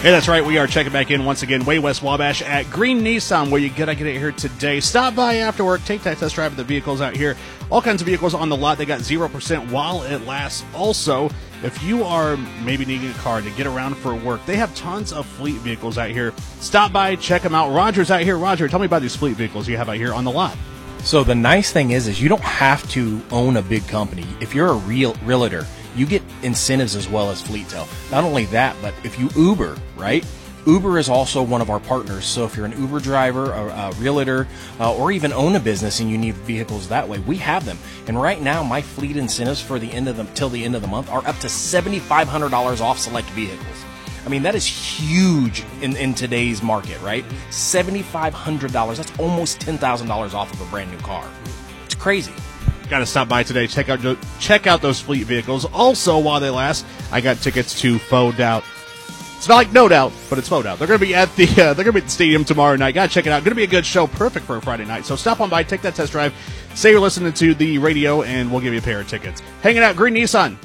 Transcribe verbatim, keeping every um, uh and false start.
Hey, that's right. We are checking back in once again, way west Wabash at Green Nissan, where you gotta get it here today. Stop by after work, take that test drive of the vehicles out here. All kinds of vehicles on the lot. They got zero percent while it lasts. Also, if you are maybe needing a car to get around for work, they have tons of fleet vehicles out here. Stop by, check them out. Roger's out here. Roger, tell me about these fleet vehicles you have out here on the lot. So the nice thing is, is you don't have to own a big company. If you're a real realtor, you get incentives as well as FleetTel. Not only that, but if you Uber, right? Uber is also one of our partners. So if you're an Uber driver, a, a realtor, uh, or even own a business and you need vehicles that way, we have them. And right now, my fleet incentives for the end of the till the end of the month are up to seventy-five hundred dollars off select vehicles. I mean, that is huge in, in today's market, right? seventy-five hundred dollars. That's almost ten thousand dollars off of a brand new car. It's crazy. Got to stop by today. Check out check out those fleet vehicles. Also, while they last, I got tickets to Faux Doubt. It's not like No Doubt, but it's Faux Doubt. They're going to be at the uh, they're going to be at the stadium tomorrow night. Got to check it out. Going to be a good show, perfect for a Friday night. So stop on by, take that test drive, say you're listening to the radio, and we'll give you a pair of tickets. Hanging out, Green Nissan.